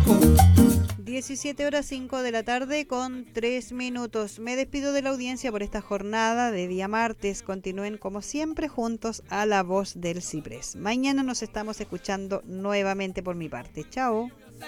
17:05 de la tarde con 3 minutos. Me despido de la audiencia por esta jornada de día martes. Continúen como siempre juntos a La Voz del Ciprés. Mañana nos estamos escuchando nuevamente por mi parte. Chao.